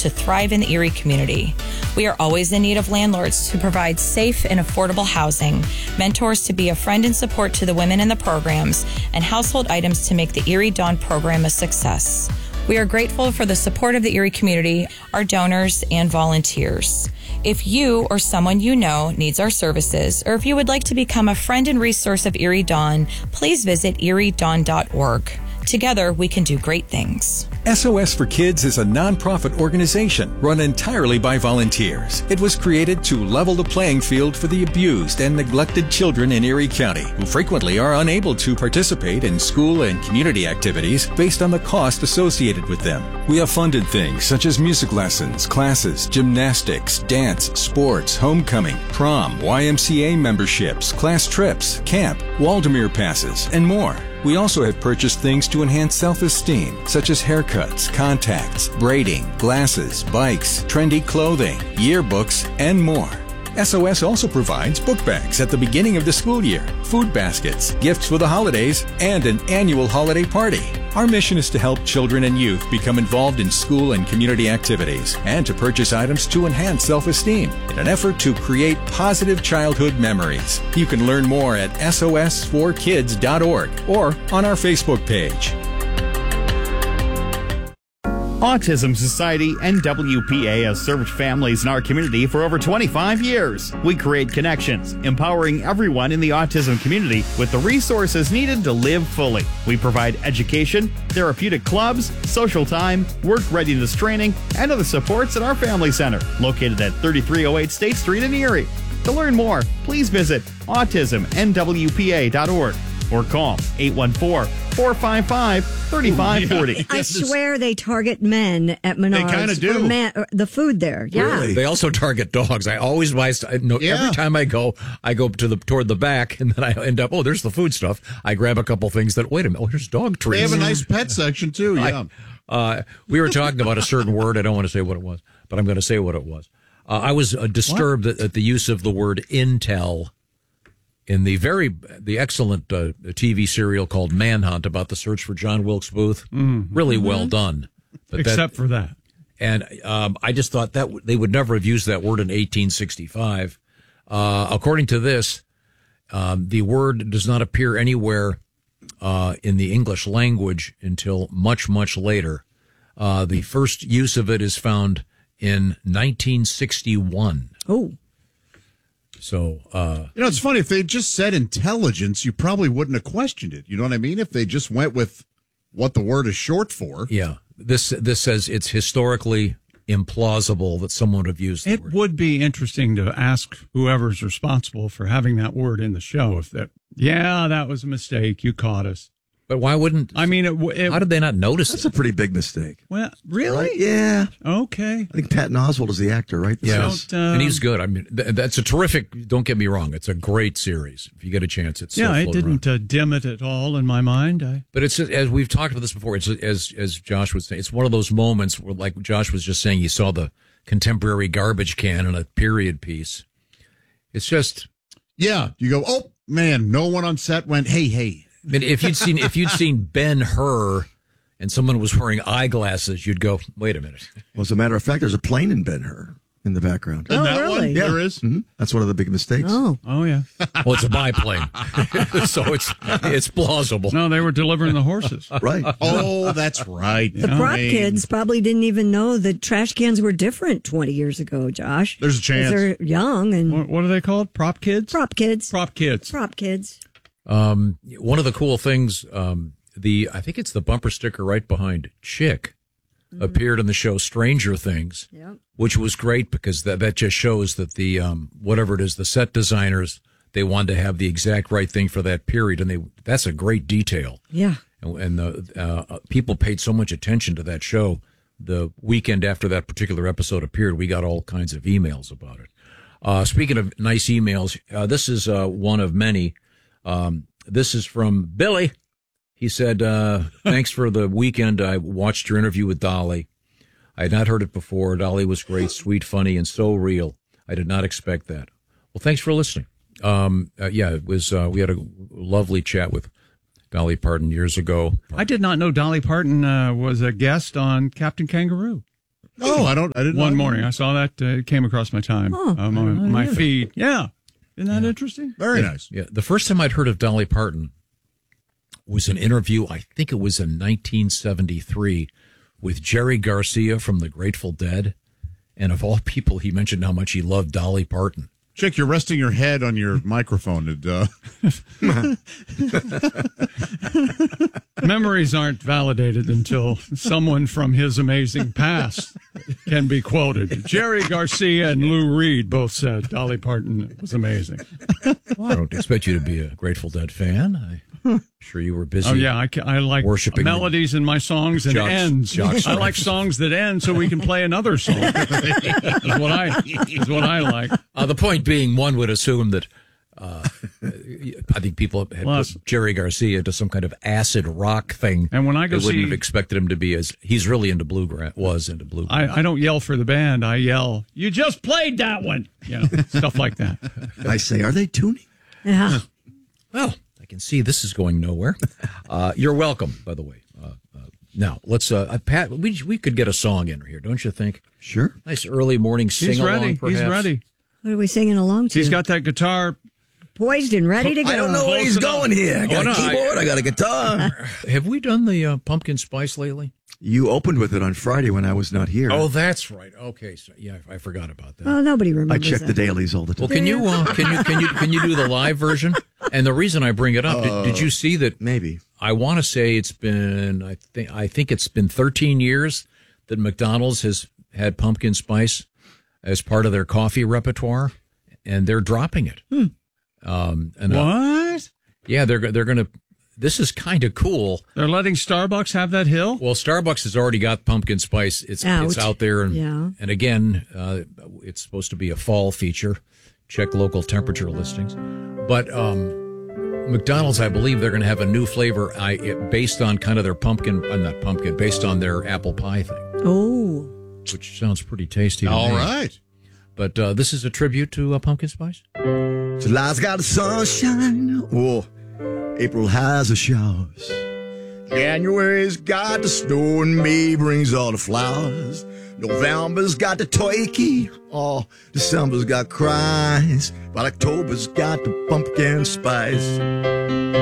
to thrive in the Erie community. We are always in need of landlords to provide safe and affordable housing, mentors to be a friend and support to the women in the programs, and household items to make the Erie Dawn program a success. We are grateful for the support of the Erie community, our donors, and volunteers. If you or someone you know needs our services, or if you would like to become a friend and resource of Erie Dawn, please visit eriedawn.org. Together, we can do great things. SOS for Kids is a nonprofit organization run entirely by volunteers. It was created to level the playing field for the abused and neglected children in Erie County, who frequently are unable to participate in school and community activities based on the cost associated with them. We have funded things such as music lessons, classes, gymnastics, dance, sports, homecoming, prom, YMCA memberships, class trips, camp, Waldemere passes, and more. We also have purchased things to enhance self-esteem, such as haircuts, contacts, braiding, glasses, bikes, trendy clothing, yearbooks, and more. SOS also provides book bags at the beginning of the school year, food baskets, gifts for the holidays, and an annual holiday party. Our mission is to help children and youth become involved in school and community activities and to purchase items to enhance self-esteem in an effort to create positive childhood memories. You can learn more at sos4kids.org or on our Facebook page. Autism Society and WPA has served families in our community for over 25 years. We create connections, empowering everyone in the autism community with the resources needed to live fully. We provide education, therapeutic clubs, social time, work readiness training, and other supports at our family center, located at 3308 State Street in Erie. To learn more, please visit autismnwpa.org or call 814-455-3540. I swear they target men at Menards. They kind of do. The food there, yeah. Really? They also target dogs. I always buy. Every time I go toward the back, and then I end up. Oh, there's the food stuff. I grab a couple things that. Wait a minute. Oh, here's dog treats. They have a nice pet section too. Yeah. We were talking about a certain word. I don't want to say what it was, but I'm going to say what it was. I was disturbed at the use of the word intel in the excellent TV serial called Manhunt about the search for John Wilkes Booth. Mm-hmm. Really well done. But Except for that. And I just thought that they would never have used that word in 1865. According to this, the word does not appear anywhere in the English language until much, much later. The first use of it is found in 1961. Oh. So, it's funny. If they just said intelligence, you probably wouldn't have questioned it. You know what I mean? If they just went with what the word is short for. Yeah. This says it's historically implausible that someone would have used the word. It would be interesting to ask whoever's responsible for having that word in the show if that was a mistake. You caught us. But why wouldn't... I mean, how did they not notice That's a pretty big mistake. Well, really? Right? Yeah. Okay. I think Patton Oswalt is the actor, right? Yes. And he's good. I mean, that's a terrific... Don't get me wrong. It's a great series. If you get a chance, it's it didn't dim it at all in my mind. But it's, as we've talked about this before, it's as Josh was saying, it's one of those moments where, like Josh was just saying, he saw the contemporary garbage can in a period piece. It's just... Yeah. You go, oh, man, no one on set went, hey. I mean, if you'd seen Ben-Hur and someone was wearing eyeglasses, you'd go, wait a minute. Well, as a matter of fact, there's a plane in Ben-Hur in the background. In that really? one? Yeah. There is? Mm-hmm. That's one of the big mistakes. Oh, yeah. Well, it's a biplane, so it's plausible. No, they were delivering the horses. Right. Oh, that's right. the prop kids probably didn't even know that trash cans were different 20 years ago, Josh. There's a chance. They're young. And What are they called? Prop kids? Prop kids. Prop kids. Prop kids. One of the cool things, I think it's the bumper sticker right behind Chick, appeared in the show Stranger Things, which was great because that just shows that the whatever it is, the set designers, they wanted to have the exact right thing for that period, and that's a great detail. Yeah, and the people paid so much attention to that show. The weekend after that particular episode appeared, we got all kinds of emails about it. Speaking of nice emails, this is one of many. This is from Billy. He said, thanks for the weekend. I watched your interview with Dolly. I had not heard it before. Dolly was great, sweet, funny, and so real. I did not expect that. Well, thanks for listening. It was, we had a lovely chat with Dolly Parton years ago. I did not know Dolly Parton was a guest on Captain Kangaroo. Oh, I didn't know. One morning, I saw that. It came across my my feed. Yeah. Isn't that interesting? Very nice. Yeah. The first time I'd heard of Dolly Parton was an interview, I think it was in 1973, with Jerry Garcia from the Grateful Dead. And of all people, he mentioned how much he loved Dolly Parton. Chick, you're resting your head on your microphone. Memories aren't validated until someone from his amazing past can be quoted. Jerry Garcia and Lou Reed both said Dolly Parton was amazing. Well, I don't expect you to be a Grateful Dead fan. I'm sure you were busy. Oh, yeah. I like worshiping melodies in my songs and ends. I like songs that end so we can play another song. is what I like. The point being, one would assume that I think people had put Jerry Garcia into some kind of acid rock thing. And when I go they wouldn't have expected him to be he's really into bluegrass, into bluegrass. I don't yell for the band. I yell, "You just played that one." Stuff like that. I say, are they tuning? Yeah. Well, I can see this is going nowhere. You're welcome, by the way. Now, let's, Pat, we could get a song in here, don't you think? Sure. Nice early morning sing-along, perhaps. He's ready. What are we singing along to? He's got that guitar poised and ready to go. I don't know where he's going here. I got a keyboard. I got a guitar. Have we done the pumpkin spice lately? You opened with it on Friday when I was not here. Oh, that's right. Okay, so, yeah, I forgot about that. Oh, nobody remembers. I check the dailies all the time. Well, can you do the live version? And the reason I bring it up, did you see that? Maybe. I want to say it's been I think it's been 13 years that McDonald's has had pumpkin spice as part of their coffee repertoire, and they're dropping it. What? Yeah, they're going to. This is kind of cool. They're letting Starbucks have that hill? Well, Starbucks has already got pumpkin spice. It's out there. And again, it's supposed to be a fall feature. Check local temperature listings. But McDonald's, I believe they're going to have a new flavor based on kind of their based on their apple pie thing. Oh. Which sounds pretty tasty. All right. But this is a tribute to pumpkin spice. July's got the sunshine. Oh. April has the showers. January's got the snow and May brings all the flowers. November's got the turkey. Oh, December's got cries. But October's got the pumpkin spice.